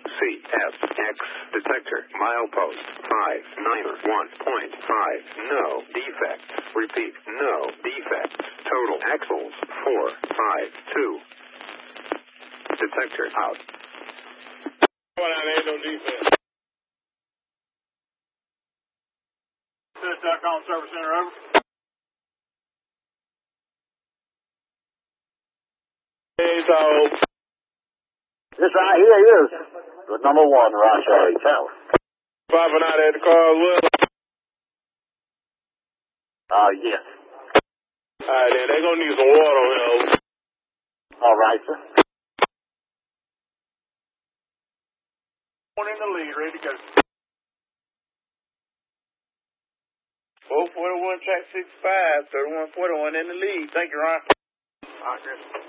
CFX detector. Milepost 591.5. No defects. Repeat, no defects. Total axles 452. Detector out. Ain't no defect. Service.com Service Center, over. Hey, so. This right here is the number one Rashad Tower. Popping out at the car as well? Yes. Alright, then they gonna need some water here. All right, sir. One in the lead, ready to go. 441 track 65, 3141 in the lead. Thank you, Ron. All right, Chris.